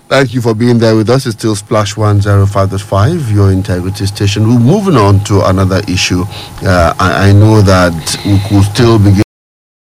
Thank you for being there with us. It's still Splash 105.5, your integrity station. We're moving on to another issue. I know that we could still begin